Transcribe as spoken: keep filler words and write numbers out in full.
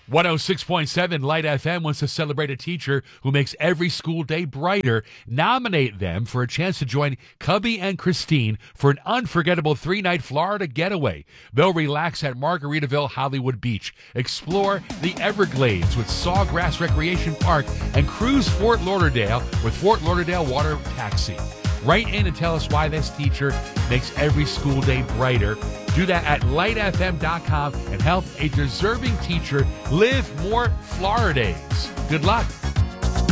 one oh six point seven Light F M wants to celebrate a teacher who makes every school day brighter. Nominate them for a chance to join Cubby and Christine for an unforgettable three-night Florida getaway. They'll relax at Margaritaville Hollywood Beach, explore the Everglades with Sawgrass Recreation Park, and cruise Fort Lauderdale with Fort Lauderdale Water Taxi. Write in and tell us why this teacher makes every school day brighter. Do that at light f m dot com and help a deserving teacher live more Floridays. Good luck.